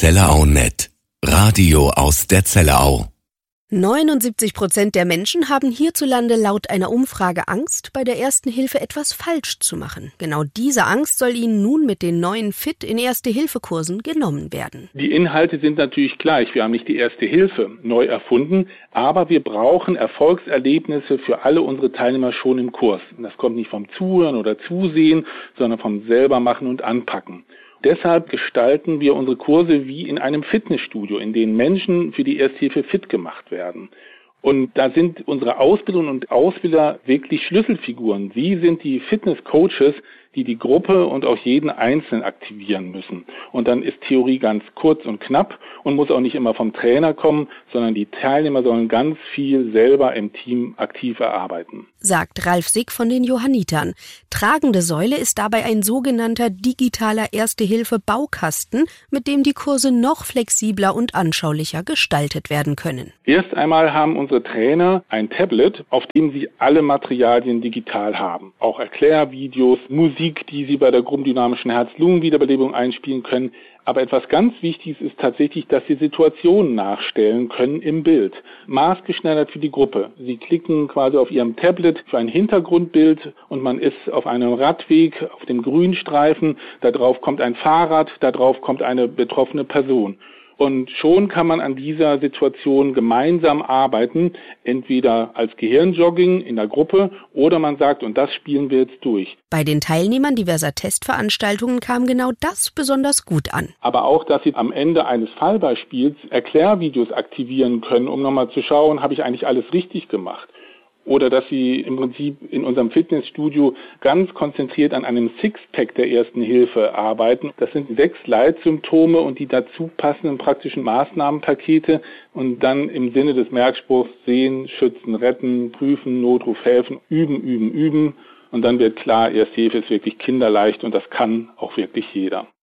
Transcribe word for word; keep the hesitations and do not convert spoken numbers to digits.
Zellerau Punkt net. Radio aus der Zellerau. neunundsiebzig Prozent der Menschen haben hierzulande laut einer Umfrage Angst, bei der Ersten Hilfe etwas falsch zu machen. Genau diese Angst soll ihnen nun mit den neuen Fit in Erste-Hilfe-Kursen genommen werden. Die Inhalte sind natürlich gleich. Wir haben nicht die Erste Hilfe neu erfunden, aber wir brauchen Erfolgserlebnisse für alle unsere Teilnehmer schon im Kurs. Das kommt nicht vom Zuhören oder Zusehen, sondern vom Selbermachen und Anpacken. Deshalb gestalten wir unsere Kurse wie in einem Fitnessstudio, in denen Menschen für die Ersthilfe fit gemacht werden. Und da sind unsere Ausbilderinnen und Ausbilder wirklich Schlüsselfiguren. Sie sind die Fitnesscoaches, die die Gruppe und auch jeden Einzelnen aktivieren müssen. Und dann ist Theorie ganz kurz und knapp und muss auch nicht immer vom Trainer kommen, sondern die Teilnehmer sollen ganz viel selber im Team aktiv erarbeiten. Sagt Ralf Sick von den Johannitern. Tragende Säule ist dabei ein sogenannter digitaler Erste-Hilfe-Baukasten, mit dem die Kurse noch flexibler und anschaulicher gestaltet werden können. Erst einmal haben unsere Trainer ein Tablet, auf dem sie alle Materialien digital haben. Auch Erklärvideos, Musik, die sie bei der gruppendynamischen Herz-Lungen-Wiederbelebung einspielen können. Aber etwas ganz Wichtiges ist tatsächlich, dass sie Situationen nachstellen können im Bild. Maßgeschneidert für die Gruppe. Sie klicken quasi auf ihrem Tablet für ein Hintergrundbild und man ist auf einem Radweg, auf dem Grünstreifen. Da drauf kommt ein Fahrrad, da drauf kommt eine betroffene Person. Und schon kann man an dieser Situation gemeinsam arbeiten, entweder als Gehirnjogging in der Gruppe oder man sagt, und das spielen wir jetzt durch. Bei den Teilnehmern diverser Testveranstaltungen kam genau das besonders gut an. Aber auch, dass sie am Ende eines Fallbeispiels Erklärvideos aktivieren können, um nochmal zu schauen, habe ich eigentlich alles richtig gemacht? Oder dass sie im Prinzip in unserem Fitnessstudio ganz konzentriert an einem Sixpack der Ersten Hilfe arbeiten. Das sind sechs Leitsymptome und die dazu passenden praktischen Maßnahmenpakete und dann im Sinne des Merkspruchs sehen, schützen, retten, prüfen, Notruf helfen, üben, üben, üben. Und dann wird klar, Erste Hilfe ist wirklich kinderleicht und das kann auch wirklich jeder.